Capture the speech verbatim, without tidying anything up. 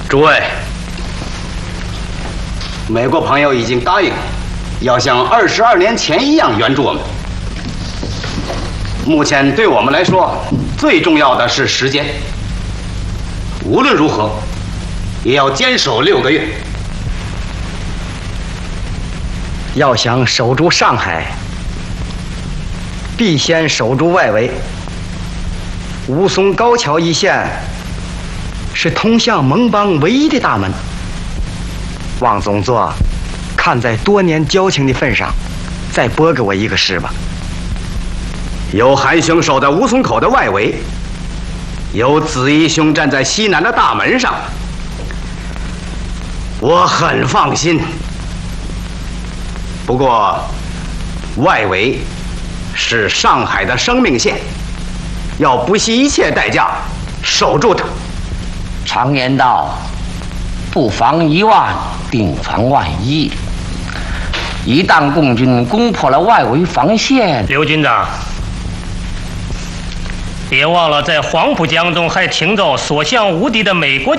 诸位，美国朋友已经答应要像二十二年前一样援助我们。目前对我们来说，最重要的是时间。无论如何，也要坚守六个月。 要想守住上海，必先守住外围。吴淞高桥一线是通向盟邦唯一的大门。汪总座，看在多年交情的份上，再拨给我一个师吧。 有韩兄守在吴淞口的外围，有子怡兄站在西南的大门上，我很放心。不过，外围是上海的生命线，要不惜一切代价守住它。 常言道，不防一万，定防万一。一旦共军攻破了外围防线， 刘军长，别忘了在黄浦江中还停着所向无敌的美国